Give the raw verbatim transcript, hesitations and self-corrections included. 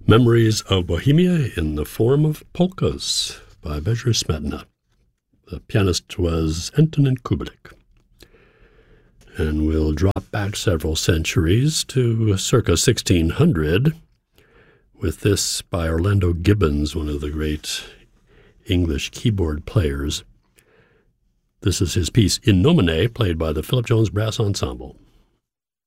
Memories of Bohemia in the Form of Polkas by Bezher Smetana. The pianist was Antonin Kubelik. And we'll drop back several centuries to circa sixteen hundred with this by Orlando Gibbons, one of the great English keyboard players. This is his piece In Nomine, played by the Philip Jones Brass Ensemble.